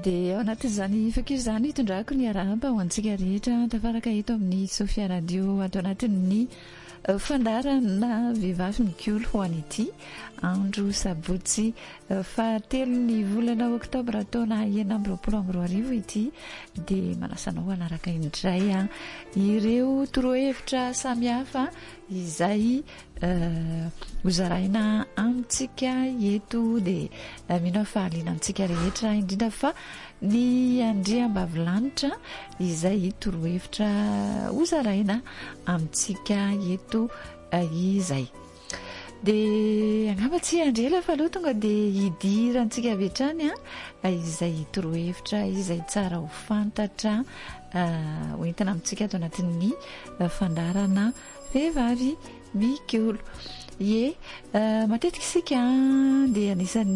dia ao anatin'izany fakizany hitondrako ny arahaba ho antsika rehetra tafaraka eto amin'ny Sofia Radio ato anatin'ny fandarana vehivavy mikolo ho an'ity andro sabotsy fahatelo ny volana oktobra taona 2024 ity dia manasanao anaraka indray ireo torohevitra samihafa izay hozaraina amintsika eto dia mino fahaliana amintsika rehetra indrindra fa ny andriambavilanitra izay torohevitra hozaraina amintsika eto izay dia angamba tsy andrela fa aloha tonga dia hidirantsika avy hatrany izay torohevitra izay tsara ho fantatra hoentina amintsika ato anatin'ny fandarana vehivavy mikolo matetika isika dia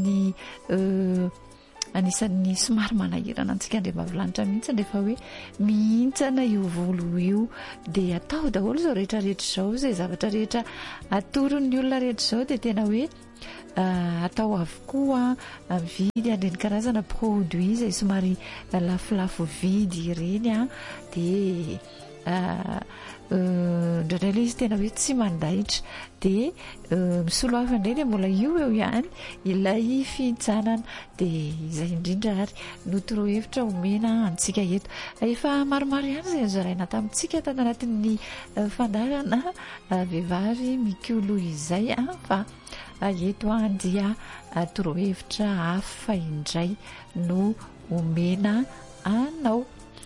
anisan'ny somary manahirana antsika andriambavilanitra mihitsy rehefa hoe mihintsana io volo io dia atao daholo zao rehetrarehetra zao zay zavatra rehetra atoron'ny olona rehetra zao dia tena hoe atao avokoa mividy andreny karazana produit izay somary lafolafo vidy ireny dia ndraindray izy tena hoe tsy mandahitra dia misolo hafa indray dia mbola io eo ihany ilay fihintsanana dia izay indrindra ary no torohevitra omena antsika eto efa maromaro ihany izay nozaraina tamintsika tao anatin'ny fandarana vehivavy mikolo izay fa eto dia torohevitra hafa indray no omena anao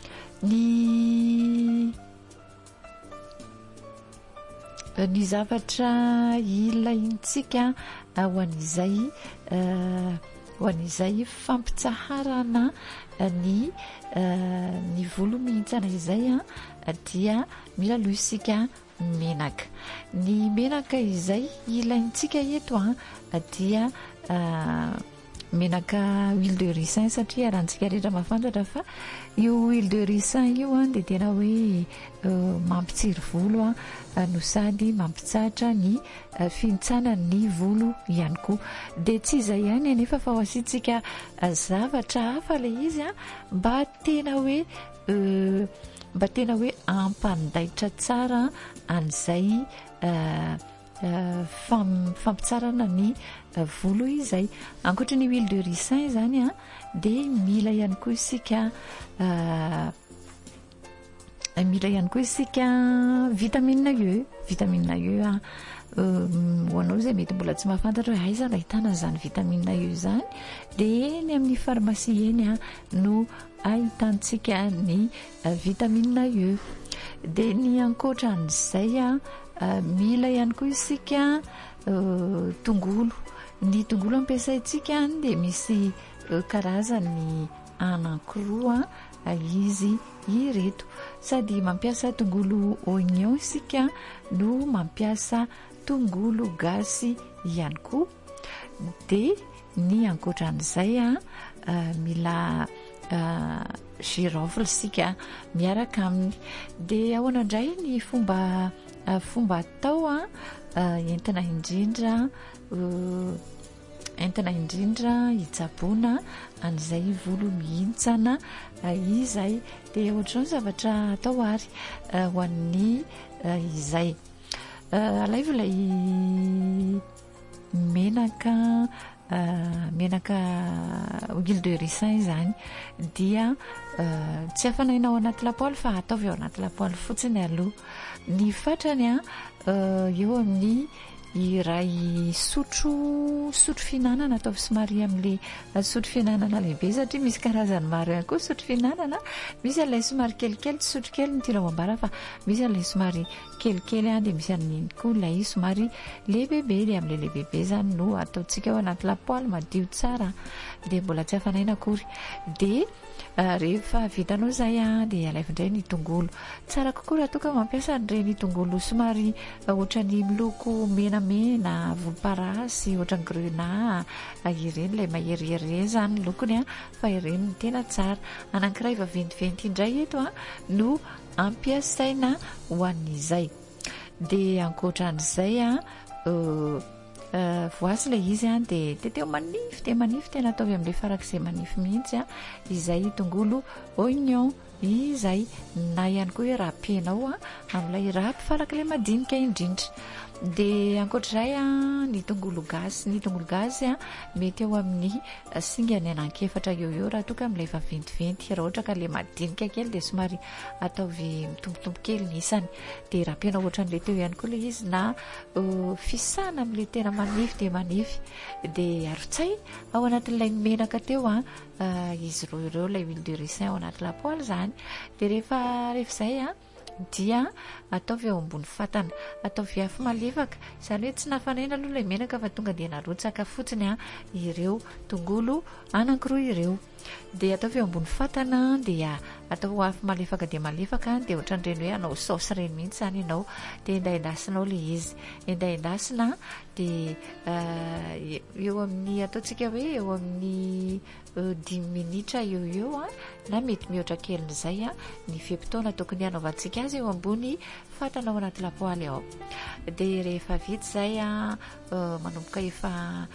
ny zavatra ilaintsika ho an'izay fampitsaharana ny volo mihintsana izay dia mila aloha isika menaka ny menaka izay ilaintsika eto dia menaka huile de ricin satria rahantsika rehetra mahafantatra fa io huile de ricin io dia tena hoe mampitsiry volo no sady mampitsatra ny fihintsanan'ny volo ihany koa dia tsy izay ihany nefa fa ho asiantsika zavatra hafa ilay izy mba tena hoe ampandaitra tsara an'izay fampitsarana ny volo izay ankoatra ny huile de ricin izany dia mila ihany koa isika vitamine E ho anao zay mety mbola tsy mahafantatra hoe aiza ahitana zany vitamine E zany dia ny amin'ny pharmacie eny no ahitantsika ny vitamine E dia ny ankoatra an'izay mila ihany koa isika tongolo ny tongolo ampiasaintsika dia misy karazany anankiroa izy ireto sady mampiasa tongolo oignon isika no mampiasa tongolo gasy ihany koa dia ny ankoatran'izay mila girofle sika miaraka aminy dia ahoana indray ny fomba atao entina indrindra hitsaboana an'izay volo mihintsana izay dia ohatr'izao ny zavatra atao ary ho an'ny izay alaivo ilay menaka huile de ricin izany dia tsy afanainao anaty lapoaly fa ataovy ao anaty lapoaly fotsiny aloha ny fatrany eo amin'ny iray sotro fihinanana ataovy somary amin'ilay sotro fihinanana lehibe satria misy karazany maro ihany koa sotro fihinanana misy an'ilay somary kelikely tsy sotro kely ny tiana ambara fa misy an'ilay somary kelikely dia misy an'iny koa ilay somary lehibe dia amin'ilay lehibe zany no ataontsika ao anaty lapoaly madio tsara dia mbola tsy afanaina akory dia rehefa vitanao zay dia alaivindray ny tongolo tsara kokoa raha toka mampiasa an'ireny tongolo somary ohatrany miloko menamena volomparasy ohatrany grenat ireny ilay maherihery zany lokony fa ireny ny tena tsara anankiray vaventiventy indray eto no ampiasaina ho an'izay dia ankoatran'izay voasy ilay izy a dia teteo manify de manify tena ataovy amin'ilay farak'izay manify mihitsy a izay tongolo oignon izay na ihany koa hoe rapenao a amin'ilay rapy farak'ilay madinika indrindra. Dia ankoatr'izay a ny tongolo gasy a mety eo amin'ny singany anankefatra eo raha toka amin'ilay efa ventiventy. Raha ohatra ka ilay madinika kely dia somary ataovy mitombotombo kely ny isany. Dia rapena ohatran'ilay teo ihany koa ilay izy na fisana amin'ilay tena manify dia manify dia arotsay ao anatin'ilay menaka teo a izy ireo ilay huile de ricin ao anaty lapoaly zany. Dia rehefa izay a dia ataovy eo ambony fatana, ataovy afo malefaka, izany hoe tsy nafanaina aloha ilay menaka fa tonga dia narotsaka fotsiny a ireo tongolo anankiroa ireo. Dia ataovy eo ambony fatana dia atao afo malefaka dia malefaka dia ohatran'ireny hoe anao saosy ireny mihitsy zany ianao. Dia endaendasinao ilay izy, endaendasina dia eo amin'ny ataontsika hoe eo amin'ny 10 minitra eo a na mety mihoatra kelin'izay a ny fe-potoana tokony hanaovantsika azy eo ambony fatana ao anaty lapoaly ao. Dia rehefa vita izay a manomboka efa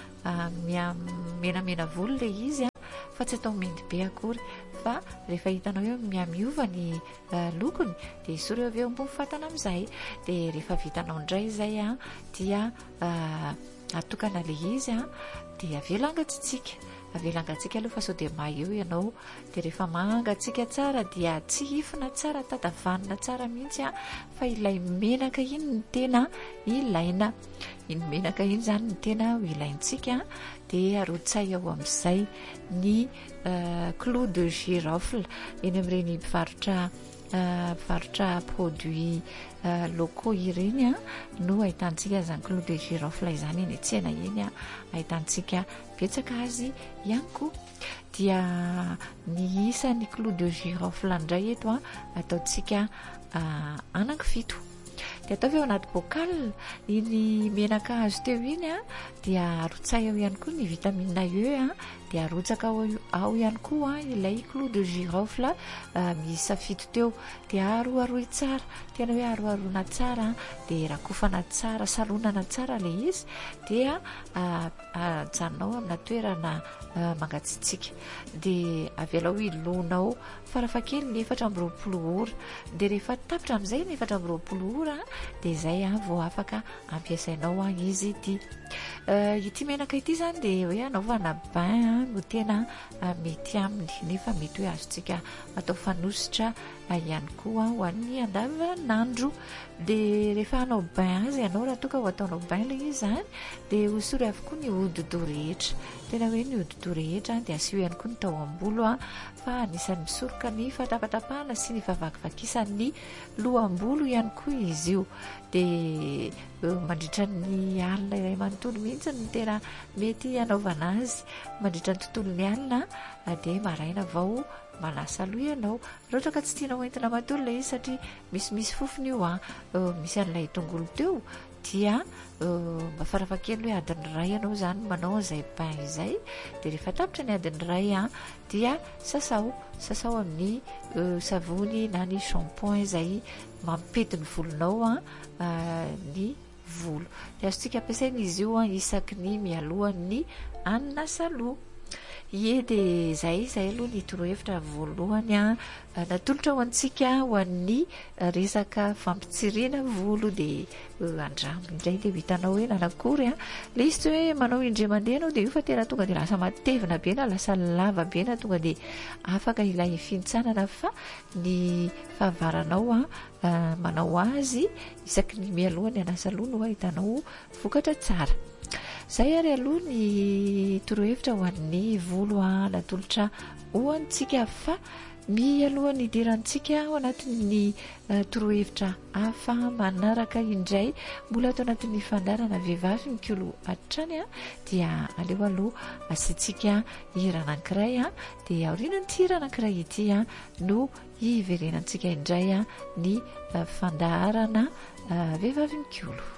menamena volo ilay izy a fa tsy atao mendy be akory fa rehefa hitanao hoe miamiova ny lokony dia esoreo avy eo ambony fatana amin'izay. Dia rehefa vitanao indray izay a dia atokana ilay izy a dia avelangatsika aloha fa sao dia maha eo ianao. Dia rehefa mangatsika tsara dia tsy hifina tsara, tatavanina tsara mihitsy a fa ilay menaka iny ny tena ilaina. Iny menaka iny zany ny tena ilaintsika. Dia arotsay ao amin'izay ny clou de girofle eny amin'ireny mpivarotra produit locaux ireny a no ahitantsika zany clou de girofle izany eny tsena eny a ahitantsika betsaka azy ihany koa. Dia ny isan'ny clou de girofle indray eto a ataontsika anankifito. Dia ataovy ao anaty bokal iny menaka azo teo iny a dia arotsay ao ihany koa ny vitamine E a dia arotsaka ao ihany koa ilay clou de girofle miisa fito teo. Dia aroaroy tsara, tena hoe aroarona tsara dia rakofana tsara, salonana tsara ilay izy dia ajanonao amina toerana mangatsiatsika. Dia avelao ilonao farafakely ny 4 ora. Dia rehefa tapitra amin'izay ny 4 ora dia izay vao afaka ampiasainao izy ity. Ity menaka ity zany dia hoe anaovana bain no tena mety aminy, nefa mety hoe azontsika atao fanositra ihany koa ho an'ny andavanandro. Dia rehefa hanao bain azy ianao raha toka ho ataonao bain ilay izy zany dia hosory avokoa ny hodido rehetra. Tena hoe ny hodido rehetra dia asio ihany koa ny taoam-bolo fa anisan'ny misoroka ny fatapatapahana sy ny favakivakisan'ny loam-bolo ihany koa izy io. Dia mandritra ny alina iray manontolo mihitsy ny tena mety hanaovana azy. Mandritra ny tontolon'ny alina dia maraina vao manasa aloha ianao. Raha ohatra ka tsy tianao entina matory ilay izy satria misy fofony io misy an'ilay tongolo teo dia mba farafakely hoe adiny iray ianao zany manao izay bain izay. Dia rehefa tapitra ny adiny iray dia sasao amin'ny savony na ny shampoing izay mampety ny volonao ny volo. Dia azontsika ampiasaina izy io isaky ny mialohan'ny anasa loha. Dia izay aloha ny torohevitra voalohany natolotra ho antsika ho an'ny resaka fampitsiriana volo. Dia andramo indray dia hitanao hoe nanakory ilay izy tsy hoe manao indray mandeha anao dia io fa tena tonga dia lasa matevina be na lasa lava be na tonga dia afaka ilay finitsanana fa ny fahavaranao manao azy isaky ny mialohan'ny anasa loha no hitanao vokatra tsara. Zay ary aloha ny torohevitra ho an'ny volo natolotra ho antsika fa mialohan'ny idirantsika ao anatin'ny torohevitra hafa manaraka indray mbola ato anatin'ny fandarana vehivavy mikolo hatrany dia aleo aloha asiantsika hira anankiray dia aorianan'ity hira anankiray ity no hiverenantsika indray ny fandarana vehivavy mikolo.